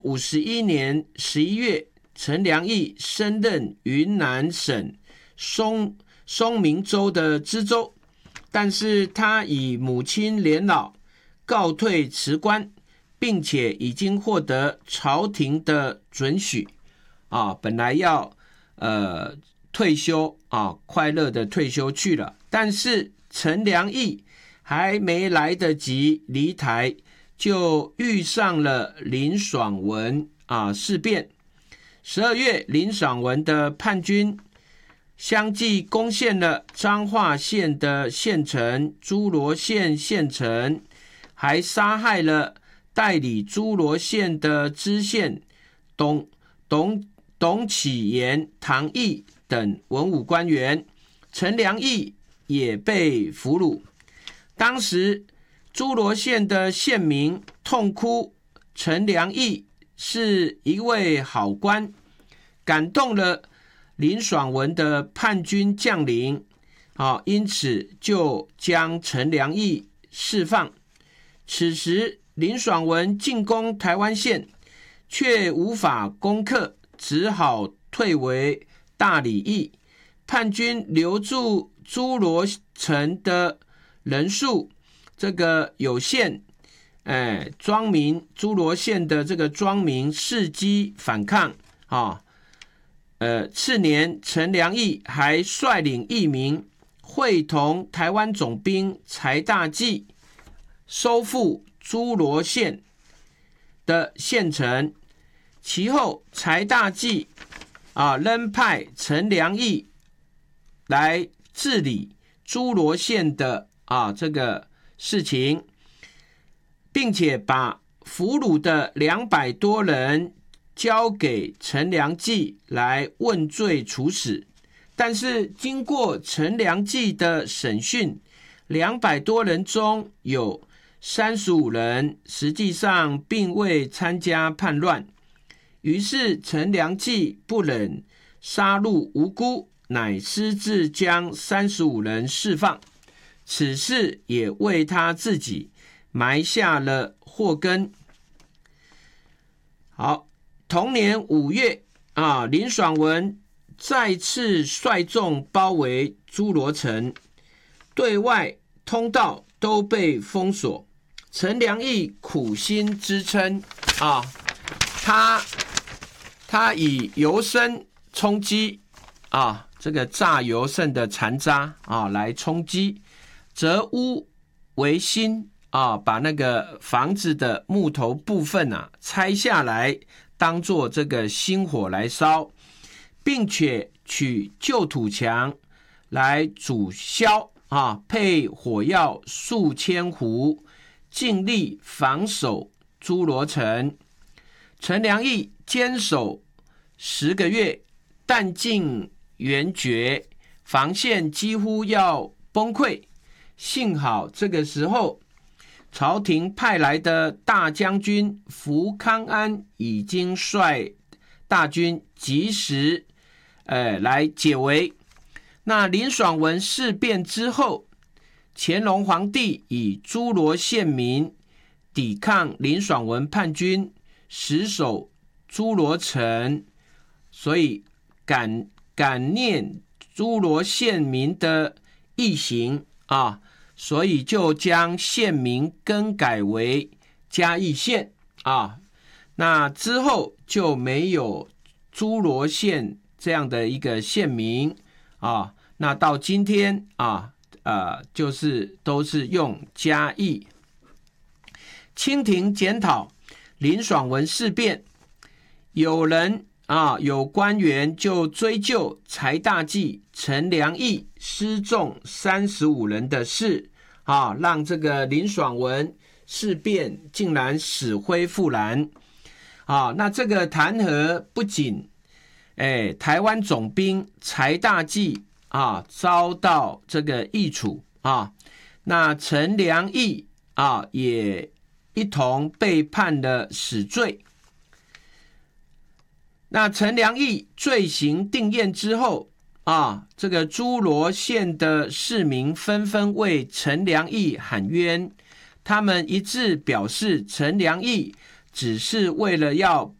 51年11月，陈良义升任云南省松明州的知州，但是他以母亲年老告退辞官，并且已经获得朝廷的准许本来要退休快乐的退休去了，但是陈良义还没来得及离台，就遇上了林爽文事变。12月，林爽文的叛军相继攻陷了彰化县的县城、诸罗县县城，还杀害了代理诸罗县的知县董启言、唐毅等文武官员，陈良义也被俘虏。当时诸罗县的县民痛哭陈良义是一位好官，感动了林爽文的叛军将领，因此就将陈良义释放。此时林爽文进攻台湾县，却无法攻克，只好退为大理驿。叛军留住诸罗城的人数这个有限，庄民诸罗县的这个庄民伺机反抗次年陈良义还率领义民会同台湾总兵柴大济收复诸罗县的县城。其后柴大济仍派陈良义来治理诸罗县的这个事情，并且把俘虏的200多人交给陈良济来问罪处死。但是经过陈良济的审讯，200多人中有35人实际上并未参加叛乱，于是陈良济不忍杀戮无辜，乃私自将35人释放。此事也为他自己埋下了祸根。好，同年5月林爽文再次率众包围诸罗城，对外通道都被封锁。陈良义苦心支撑他以油参充饥这个榨油参的残渣来充饥，择屋为新把那个房子的木头部分拆下来当做这个薪火来烧，并且取旧土墙来煮硝配火药数千壶，尽力防守诸罗城。陈良义坚守10个月，弹尽援绝，防线几乎要崩溃。幸好这个时候朝廷派来的大将军福康安已经率大军及时来解围。那林爽文事变之后，乾隆皇帝以诸罗县民抵抗林爽文叛军，死守诸罗城，所以感念诸罗县民的义行所以就将县名更改为嘉义县那之后就没有诸罗县这样的一个县名那到今天就是都是用嘉义。清廷检讨林爽文事变，有官员就追究柴大济、陈良义失纵35人的事让这个林爽文事变竟然死灰复燃那这个弹劾不仅台湾总兵柴大济遭到这个议处那陈良义也一同被判了死罪。那陈良义罪行定验之后这个诸罗县的市民纷纷为陈良义喊冤，他们一致表示陈良义只是为了要